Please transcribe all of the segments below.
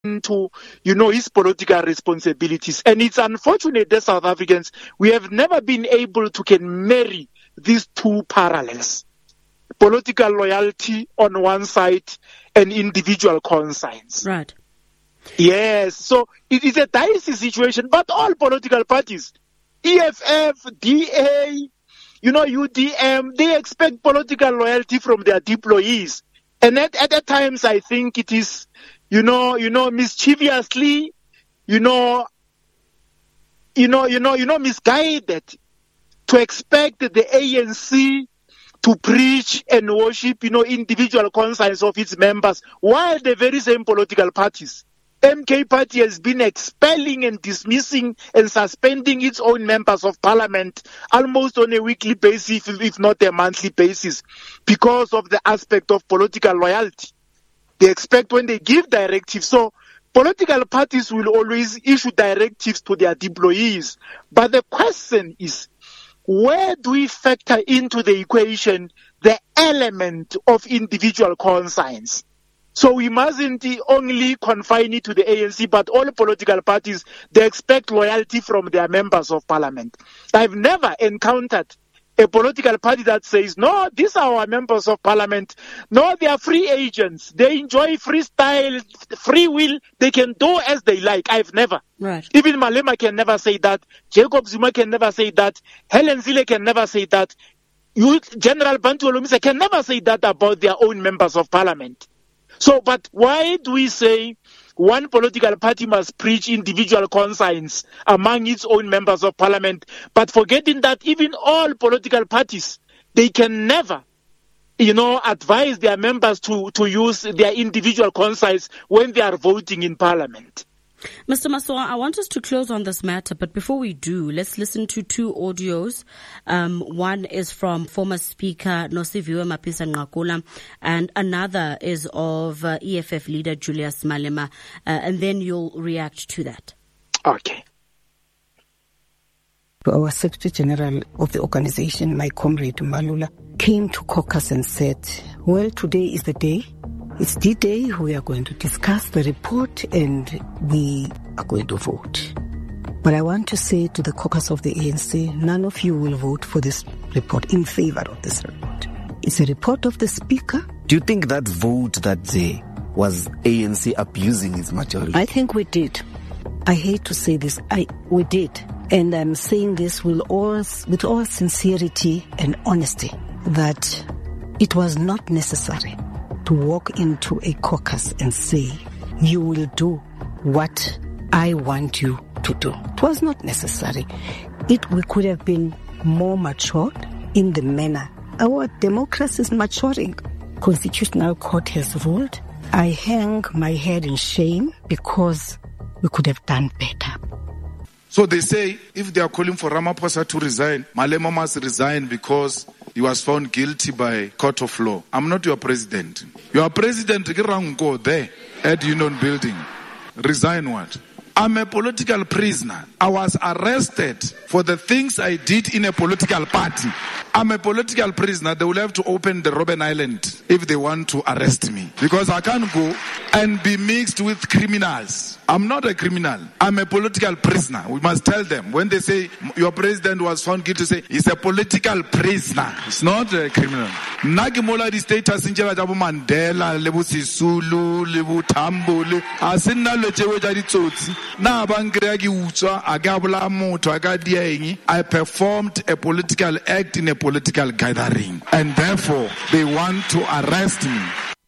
into, his political responsibilities. And it's unfortunate that South Africans, we have never been able to can marry these two parallels. Political loyalty on one side and individual conscience. Right. Yes. So it is a dicey situation, but all political parties, EFF, DA, UDM, they expect political loyalty from their deployees. And at times, I think it is, mischievously, misguided to expect the ANC to preach and worship, individual conscience of its members, while the very same political parties, MK Party has been expelling and dismissing and suspending its own members of parliament almost on a weekly basis, if not a monthly basis, because of the aspect of political loyalty. They expect when they give directives. So political parties will always issue directives to their deployees. But the question is, where do we factor into the equation the element of individual conscience? So we mustn't only confine it to the ANC, but all political parties, they expect loyalty from their members of parliament. I've never encountered a political party that says, no, these are our members of parliament. No, they are free agents. They enjoy freestyle, free will. They can do as they like. I've never. Right. Even Malema can never say that. Jacob Zuma can never say that. Helen Zille can never say that. General Bantu Olumisa can never say that about their own members of parliament. So, but why do we say one political party must preach individual conscience among its own members of parliament, but forgetting that even all political parties, they can never, advise their members to use their individual conscience when they are voting in parliament? Mr. Masoa, I want us to close on this matter, but before we do, let's listen to two audios. One is from former Speaker Nosiviwe Mapisa-Nqakula, and another is of EFF leader Julius Malema, and then you'll react to that. Okay. Our Secretary General of the organization, my comrade Malula, came to caucus and said, well, today is the day. It's the day we are going to discuss the report and we are going to vote. But I want to say to the caucus of the ANC, none of you will vote for this report, in favor of this report. It's a report of the Speaker. Do you think that vote that day was ANC abusing its majority? I think we did. I hate to say this. We did. And I'm saying this with all sincerity and honesty, that it was not necessary to walk into a caucus and say, you will do what I want you to do. It was not necessary. We could have been more matured in the manner. Our democracy is maturing. Constitutional Court has ruled. I hang my head in shame because we could have done better. So they say if they are calling for Ramaphosa to resign, Malema must resign because he was found guilty by court of law. I'm not your president. Your president, go there at Union Building. Resign what? I'm a political prisoner. I was arrested for the things I did in a political party. I'm a political prisoner. They will have to open the Robben Island if they want to arrest me. Because I can't go and be mixed with criminals. I'm not a criminal. I'm a political prisoner. We must tell them. When they say your president was found guilty, say he's a political prisoner. It's not a criminal. Nagimola the status in Jabu Mandela, Lebu Sisulu, Lebu Tambo, Asina Lechewe Jaditsotsi. Na Bangreagi Ucha, Agabla Moto, Agadiaingi. I performed a political act in a political gathering. And therefore, they want to arrest me.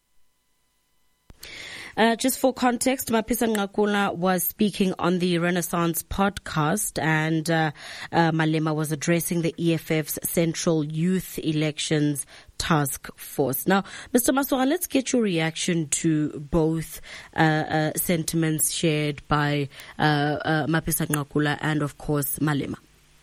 Just for context, Mapisa-Nqakula was speaking on the Renaissance podcast, and Malema was addressing the EFF's Central Youth Elections Task Force. Now, Mr. Masoa, let's get your reaction to both sentiments shared by Mapisa-Nqakula and, of course, Malema.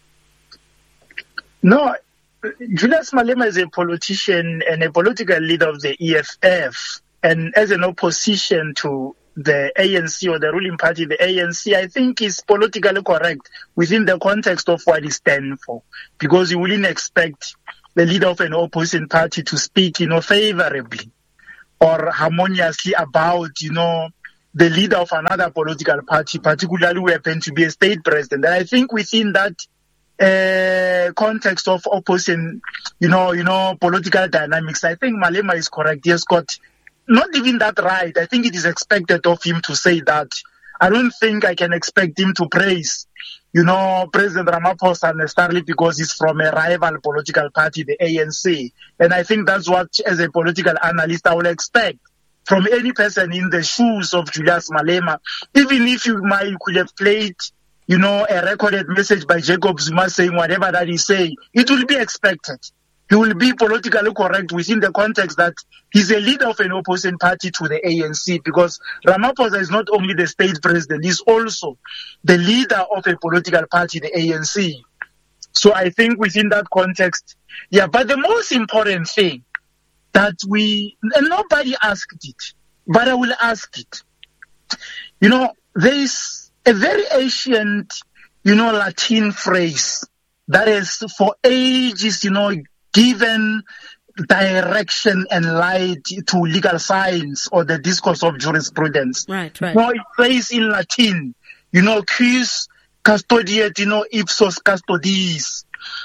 No, Julius Malema is a politician and a political leader of the EFF. And as an opposition to the ANC or the ruling party, the ANC, I think is politically correct within the context of what it stands for. Because you wouldn't expect the leader of an opposition party to speak, favorably or harmoniously about, the leader of another political party, particularly who happened to be a state president. And I think within that context of opposition, political dynamics, I think Malema is correct. He has got not even that right. I think it is expected of him to say that. I don't think I can expect him to praise, President Ramaphosa necessarily because he's from a rival political party, the ANC. And I think that's what, as a political analyst, I will expect from any person in the shoes of Julius Malema. Even if you could have played, a recorded message by Jacob Zuma saying whatever that he's saying, it will be expected. He will be politically correct within the context that he's a leader of an opposition party to the ANC, because Ramaphosa is not only the state president, he's also the leader of a political party, the ANC. So I think within that context, but the most important thing that and nobody asked it, but I will ask it. There is a very ancient, Latin phrase that is for ages, given direction and light to legal science or the discourse of jurisprudence. Right. It says in Latin, quis custodiet, ipsos custodes.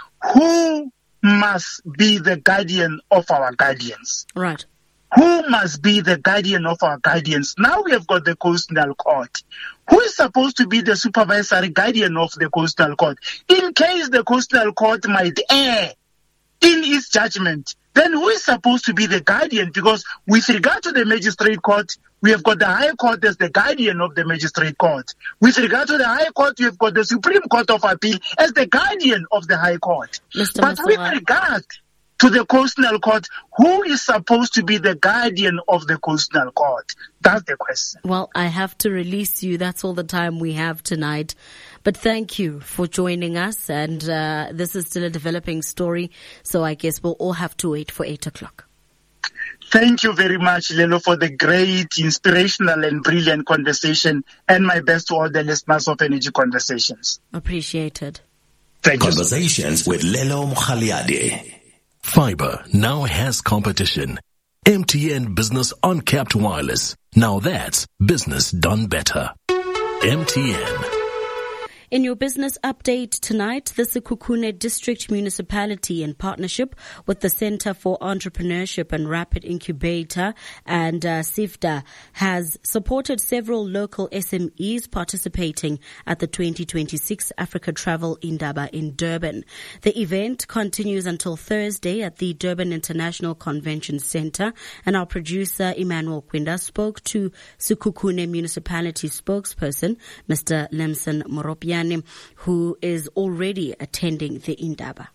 Who must be the guardian of our guardians? Right. Who must be the guardian of our guardians? Now we have got the Constitutional Court. Who is supposed to be the supervisory guardian of the Constitutional Court? In case the Constitutional Court might err in its judgment, then who is supposed to be the guardian? Because with regard to the magistrate court, we have got the High Court as the guardian of the magistrate court. With regard to the High Court, we have got the Supreme Court of Appeal as the guardian of the High Court. But with regard to the Constitutional Court, who is supposed to be the guardian of the Constitutional Court? That's the question. Well, I have to release you. That's all the time we have tonight. But thank you for joining us. And this is still a developing story, so I guess we'll all have to wait for 8 o'clock. Thank you very much, Lelo, for the great, inspirational and brilliant conversation. And my best to all the listeners of Energy Conversations. Appreciated. Thank you. Conversations with Lelo Mkhaliade. Fiber now has competition. MTN Business Uncapped Wireless. Now that's business done better. MTN. In your business update tonight, the Sekhukhune District Municipality, in partnership with the Center for Entrepreneurship and Rapid Incubator and SIFDA, has supported several local SMEs participating at the 2026 Africa Travel Indaba in Durban. The event continues until Thursday at the Durban International Convention Center, and our producer Emmanuel Quinda spoke to Sekhukhune Municipality spokesperson Mr. Lemson Moropian, who is already attending the Indaba.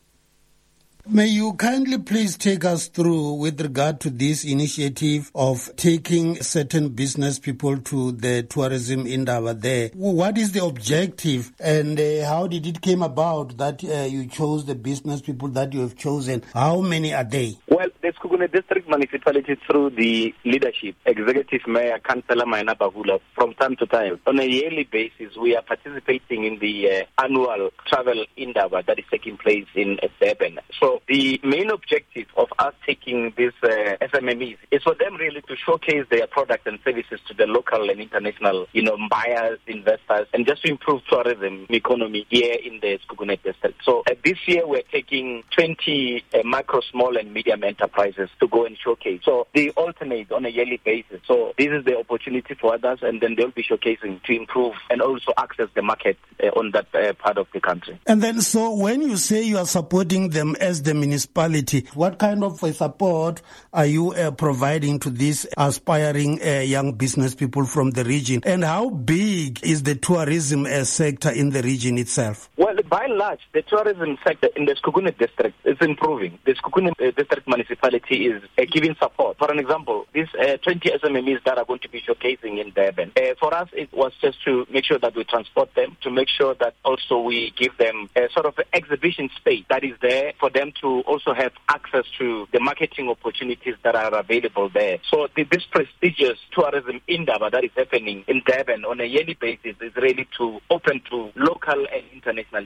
May you kindly please take us through with regard to this initiative of taking certain business people to the tourism Indaba there. What is the objective and how did it came about that you chose the business people that you have chosen? How many are they? Well, the Sekhukhune District Municipality, through the leadership, Executive Mayor Councillor Maina Bavula, from time to time, on a yearly basis, we are participating in the annual travel Indaba that is taking place in Durban. So the main objective of us taking these SMMEs is for them really to showcase their products and services to the local and international, buyers, investors, and just to improve tourism economy here in the Sekhukhune District. So this year we're taking 20 micro, small, and medium enterprises to go and showcase. So they alternate on a yearly basis. So this is the opportunity for others, and then they'll be showcasing to improve and also access the market on that part of the country. And then, so when you say you are supporting them as the municipality, what kind of support are you providing to these aspiring young business people from the region? And how big is the tourism sector in the region itself? Well, by and large, the tourism sector in the Sekhukhune District is improving. The Sekhukhune District Municipality is giving support. For an example, these 20 SMMEs that are going to be showcasing in Durban, for us it was just to make sure that we transport them, to make sure that also we give them a sort of exhibition space that is there for them to also have access to the marketing opportunities that are available there. So this prestigious tourism Indaba that is happening in Durban on a yearly basis is really to open to local and international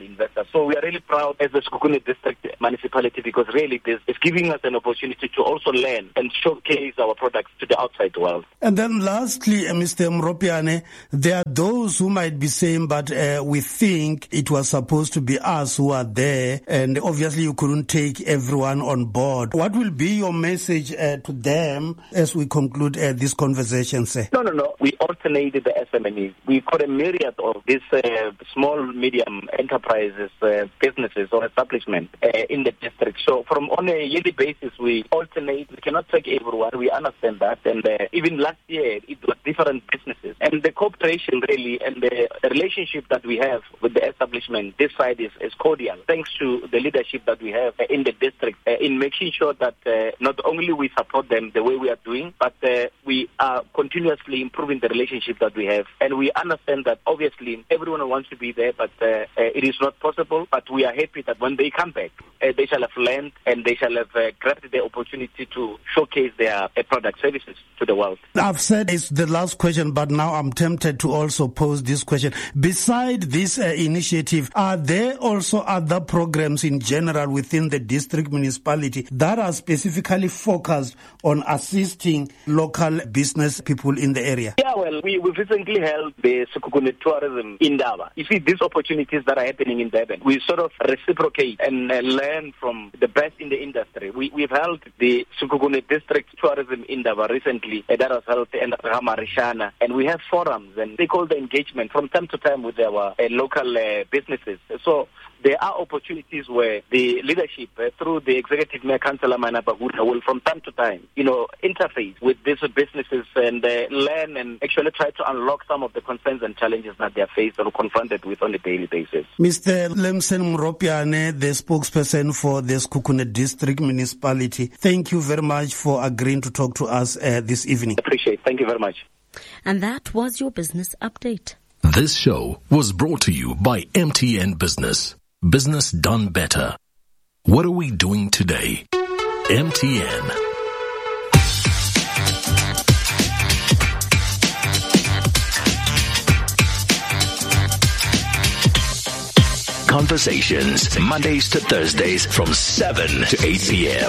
investors. So we are really proud as the Sekhukhune District Municipality because really this is giving us an opportunity to also learn and showcase our products to the outside world. And then lastly, Mr. Mropiane, there are those who might be saying, but we think it was supposed to be us who are there, and obviously you couldn't take everyone on board. What will be your message to them as we conclude this conversation, sir? No. We alternated the SMMEs. We've got a myriad of these small, medium enterprises, businesses or establishments in the district. So on a yearly basis, we alternate. We cannot take everyone. We understand that. And even last year, it was different businesses. And the cooperation really and the relationship that we have with the establishment, this side is cordial, thanks to the leadership that we have in the district in making sure that not only we support them the way we are doing, but we are continuously improving the relationship that we have. And we understand that obviously everyone wants to be there, but it is not possible. But we are happy that when they come back, they shall have learned and they shall have grabbed the opportunity to showcase their product services to the world. I've said it's the last question, but now I'm tempted to also pose this question. Beside this initiative, are there also other programs in general within the district municipality that are specifically focused on assisting local business people in the area? Yeah, well, we recently held the Sekhukhune Tourism Indaba. You see, these opportunities that are happening in Durban, we sort of reciprocate and learn from the best in the industry. We've held the Sekhukhune District Tourism Indaba recently that was held in Ramarishana, and we have forums and stakeholder engagement from time to time with our local businesses. So there are opportunities where the leadership through the Executive Mayor Councillor Maina Bagula will from time to time, interface with these businesses and learn and actually try to unlock some of the concerns and challenges that they are faced or confronted with on a daily basis. Mr. Lemsen Mropiane, the spokesperson for the Sekhukhune District Municipality, thank you very much for agreeing to talk to us this evening. Appreciate it. Thank you very much. And that was your business update. This show was brought to you by MTN Business. Business done better. What are we doing today? MTN. Conversations, Mondays to Thursdays from 7 to 8 p.m.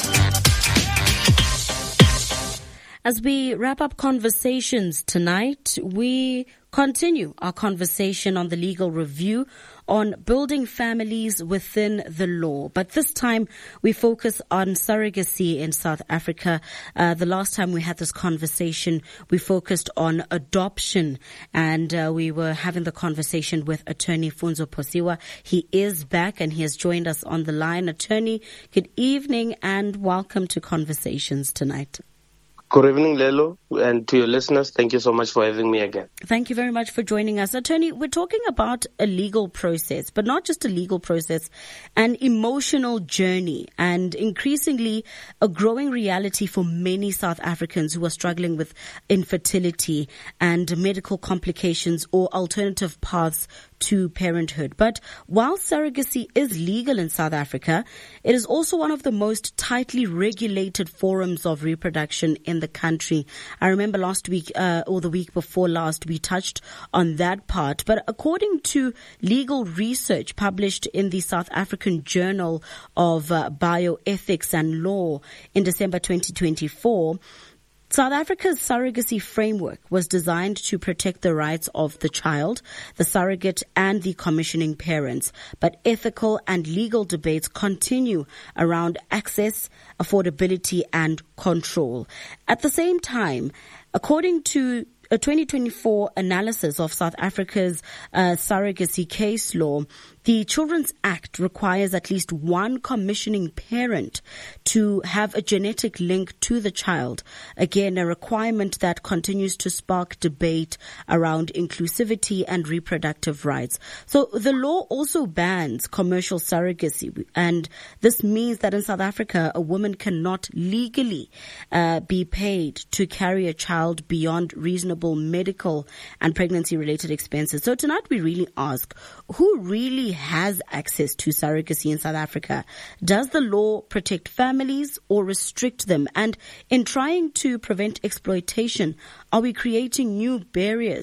As we wrap up conversations tonight, we continue our conversation on the legal review on building families within the law. But this time we focus on surrogacy in South Africa. The last time we had this conversation, we focused on adoption, and we were having the conversation with attorney Funzo Posiwa. He is back and he has joined us on the line. Attorney, good evening and welcome to Conversations tonight. Good evening, Lelo, and to your listeners, thank you so much for having me again. Thank you very much for joining us. Attorney, we're talking about a legal process, but not just a legal process, an emotional journey, and increasingly a growing reality for many South Africans who are struggling with infertility and medical complications or alternative paths to parenthood. But while surrogacy is legal in South Africa, it is also one of the most tightly regulated forms of reproduction in the country. I remember last week or the week before last, we touched on that part. But according to legal research published in the South African Journal of Bioethics and Law in December 2024, South Africa's surrogacy framework was designed to protect the rights of the child, the surrogate, and the commissioning parents. But ethical and legal debates continue around access, affordability, and control. At the same time, according to a 2024 analysis of South Africa's surrogacy case law, the Children's Act requires at least one commissioning parent to have a genetic link to the child. Again, a requirement that continues to spark debate around inclusivity and reproductive rights. So the law also bans commercial surrogacy, and this means that in South Africa, a woman cannot legally be paid to carry a child beyond reasonable medical and pregnancy-related expenses. So tonight we really ask, who really has access to surrogacy in South Africa? Does the law protect families or restrict them? And in trying to prevent exploitation, are we creating new barriers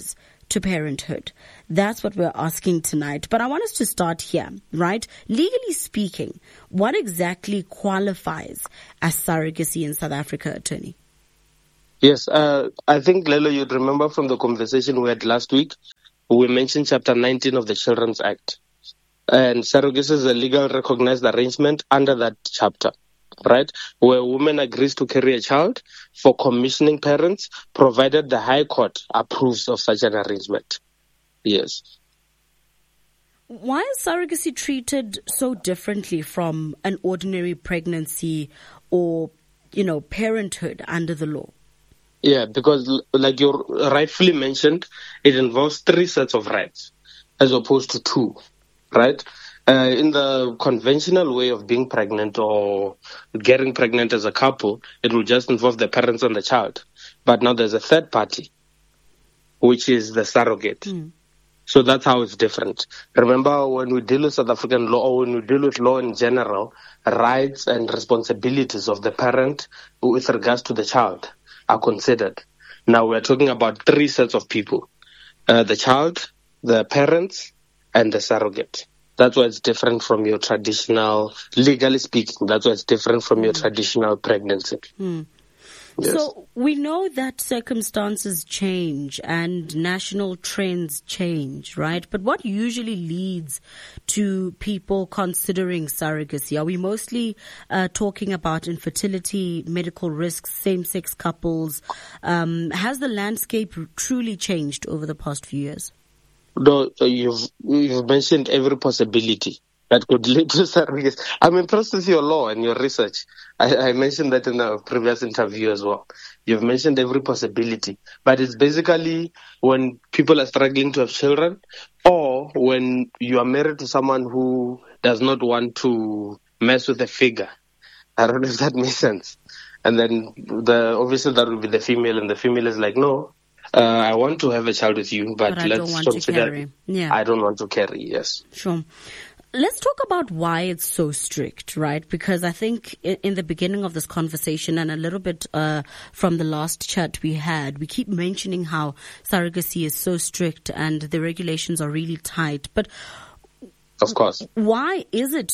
to parenthood? That's what we're asking tonight. But I want us to start here, right? Legally speaking, what exactly qualifies as surrogacy in South Africa, attorney? Yes, I think, Lelo, you'd remember from the conversation we had last week, we mentioned Chapter 19 of the Children's Act. And surrogacy is a legal recognized arrangement under that chapter, right? Where a woman agrees to carry a child for commissioning parents, provided the High Court approves of such an arrangement. Yes. Why is surrogacy treated so differently from an ordinary pregnancy or, parenthood under the law? Yeah, because like you rightfully mentioned, it involves 3 sets of rights as opposed to 2, right? In the conventional way of being pregnant or getting pregnant as a couple, it will just involve the parents and the child. But now there's a third party, which is the surrogate. So that's how it's different. Remember, when we deal with South African law, or when we deal with law in general, rights and responsibilities of the parent with regards to the child are considered. Now we're talking about 3 sets of people. The child, the parents, and the surrogate. That's why it's different from your traditional, legally speaking, that's why it's different from your traditional pregnancy. Yes. So we know that circumstances change and national trends change, right? But what usually leads to people considering surrogacy? Are we mostly talking about infertility, medical risks, same-sex couples? Has the landscape truly changed over the past few years? No, you've mentioned every possibility that could lead to surrogacy. I'm impressed with your law and your research. I mentioned that in a previous interview as well. You've mentioned every possibility, but it's basically when people are struggling to have children, or when you are married to someone who does not want to mess with a figure. I don't know if that makes sense. And then obviously that will be the female, and the female is like, no, I want to have a child with you, but I let's don't want to carry. Yeah. I don't want to carry, yes. Sure. Let's talk about why it's so strict, right? Because I think in the beginning of this conversation and a little bit from the last chat we had, we keep mentioning how surrogacy is so strict and the regulations are really tight. But of course, why is it